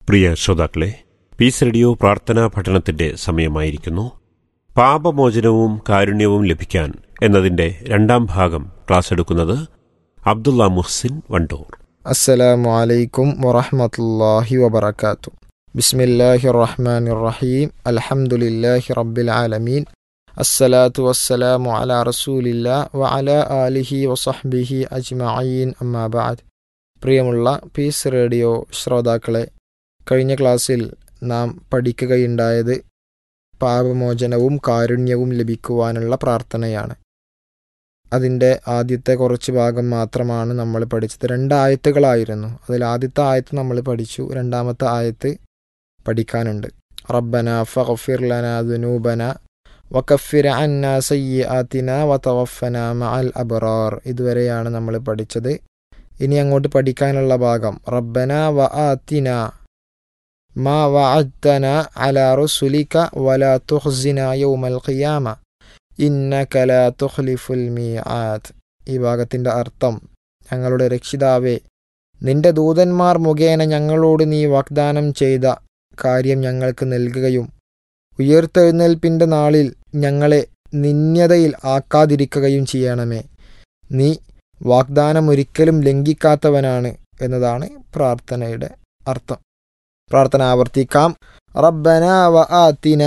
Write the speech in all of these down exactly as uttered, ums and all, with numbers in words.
പ്രിയ ശ്രോതാക്കളെ, piece radio പ്രാർത്ഥനാ പഠനത്തിന്റെ സമയമായിരിക്കുന്നു. പാപമോചനവും കാരുണ്യവും ലഭിക്കാൻ എന്നതിന്റെ രണ്ടാം ഭാഗം ക്ലാസ് എടുക്കുന്നത് അബ്ദുള്ള മുഹ്സിൻ വണ്ടൂർ. അസ്സലാമു അലൈക്കും വറഹ്മത്തുള്ളാഹി വബറകാതുഹു. ബിസ്മില്ലാഹിർ റഹ്മാനിർ റഹീം. അൽഹംദുലില്ലാഹി റബ്ബിൽ ആലമീൻ. അസ്സലാത്തു വസ്സലാമു അലാ റസൂലില്ലാഹി വഅലാ ആലിഹി വസഹ്ബിഹി അജ്മഈൻ. അമ്മാ ബഅദ്. പ്രിയമുള്ള പീസ് റേഡിയോ ശ്രോതാക്കളെ, കഴിഞ്ഞ ക്ലാസ്സിൽ നാം പഠിക്കുകയുണ്ടായത് പാപമോചനവും കാരുണ്യവും ലഭിക്കുവാനുള്ള പ്രാർത്ഥനയാണ്. അതിൻ്റെ ആദ്യത്തെ കുറച്ച് ഭാഗം മാത്രമാണ് നമ്മൾ പഠിച്ചത്. രണ്ടായത്തുകളായിരുന്നു. അതിൽ ആദ്യത്തെ ആയത്ത് നമ്മൾ പഠിച്ചു. രണ്ടാമത്തെ ആയത്ത് പഠിക്കാനുണ്ട്. റബ്ബന ഫഗ്ഫിർ ലനാ ദുനൂബന വകഫിർ അന്നാ സയ്യിആതിനാ വതവഫന മഅൽ അബ്റാർ. ഇതുവരെയാണ് നമ്മൾ പഠിച്ചത്. ഇനി അങ്ങോട്ട് പഠിക്കാനുള്ള ഭാഗം റബ്ബന വആതിന മാ വഅദ്തന അലാ റസുലിക വലാ തുഖ്സിന യൗമൽ ഖിയാമ ഇന്നക ലാ തുഖ്ലിഫുൽ മീആദ്. ഈ ഭാഗത്തിൻ്റെ അർത്ഥം, ഞങ്ങളുടെ രക്ഷിതാവേ, നിന്റെ ദൂതന്മാർ മുഖേന ഞങ്ങളോട് നീ വാഗ്ദാനം ചെയ്ത കാര്യം ഞങ്ങൾക്ക് നൽകുകയും ഉയർത്തെഴുന്നേൽപ്പിൻ്റെ നാളിൽ ഞങ്ങളെ നിന്ദ്യതയിൽ ആക്കാതിരിക്കുകയും ചെയ്യണമേ. നീ വാഗ്ദാനം ഒരിക്കലും ലംഘിക്കാത്തവനാണ് എന്നതാണ് പ്രാർത്ഥനയുടെ അർത്ഥം. പ്രാർത്ഥന ആവർത്തിക്കാം. റബ്ബന വആതിന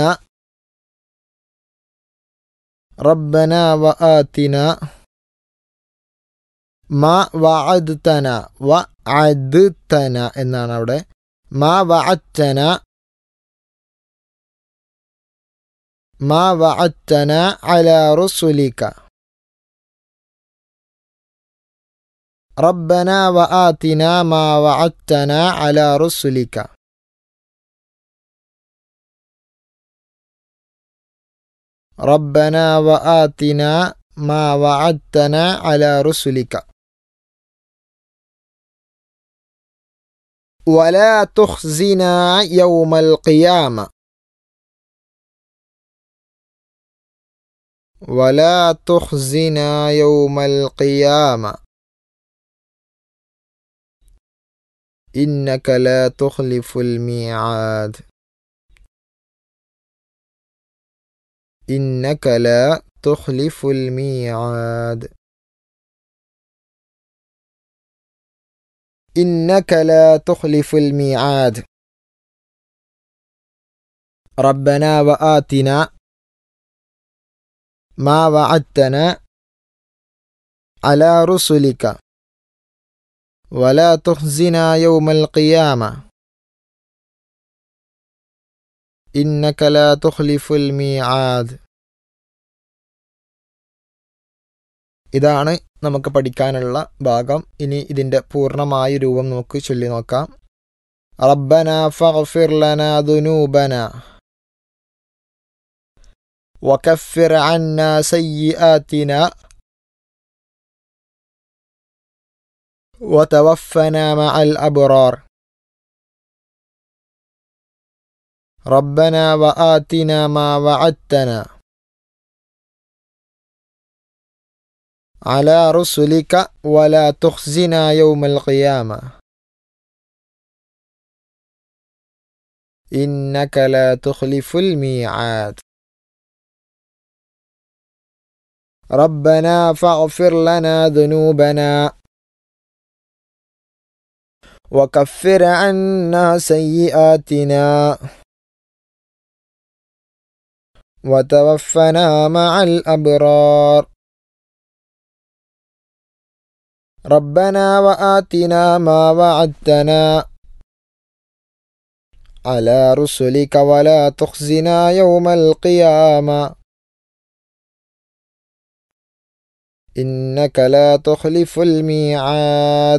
റബ്ബന വആതിന മാ വഅദ്തന വഅദ്തന എന്നാണ് അവിടെ. മാ വഅദ്തന മാ വഅദ്തന അലാ റസുലിക. റബ്ബന വആതിന മാ വഅദ്തന അലാ റസുലിക. ربنا وآتنا ما وعدتنا على رسلك ولا تخزنا يوم القيامة ولا تخزنا يوم القيامة إنك لا تخلف الميعاد إنك لا تخلف الميعاد إنك لا تخلف الميعاد. ربنا وآتنا ما وعدتنا على رسلك ولا تخزنا يوم القيامة إنك لا تخلف الميعاد. ഇതാണ് നമുക്ക് പഠിക്കാനുള്ള ഭാഗം. ഇനി ഇതിൻ്റെ പൂർണ്ണമായ രൂപം നമുക്ക് ചൊല്ലി നോക്കാം. റബ്ബന ഫഗ്ഫിർ ലനാ ദുനൂബന വകഫിർ അന്നാ സയ്യിആതിനാ വതവഫന മഅൽ അബ്റാർ. ربنا وآتنا ما وعدتنا على رسلك ولا تخزنا يوم القيامة إنك لا تخلف الميعاد. ربنا فاغفر لنا ذنوبنا وكفر عنا سيئاتنا وتوفنا مع الأبرار. ربنا وآتنا ما وعدتنا على رسلك ولا تخزنا يوم القيامة إنك لا تخلف الميعاد.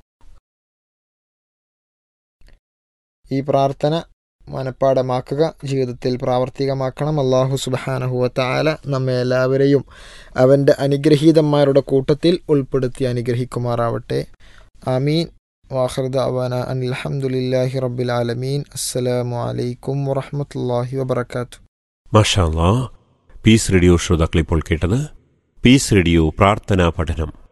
ഈ പ്രാർത്ഥന മനഃപ്പാഠമാക്കുക, ജീവിതത്തിൽ പ്രാവർത്തികമാക്കണം. അല്ലാഹു സുബ്ഹാനഹു വ തആല നമ്മെ എല്ലാവരെയും അവൻ്റെ അനുഗ്രഹീതന്മാരുടെ കൂട്ടത്തിൽ ഉൾപ്പെടുത്തി അനുഗ്രഹിക്കുമാറാവട്ടെ. ആമീൻ. വാഖിറു ദഅവാനാ അനിൽ ഹംദുലില്ലാഹി റബ്ബിൽ ആലമീൻ. അസ്സലാമു അലൈക്കും വറഹ്മത്തുള്ളാഹി വബറകാതുഹു. മാഷാ അല്ലാഹ്. പീസ് റേഡിയോ ശ്രോതാക്കൾ ഇപ്പോൾ കേട്ടത് പീസ് റേഡിയോ പ്രാർത്ഥനാ പഠനം.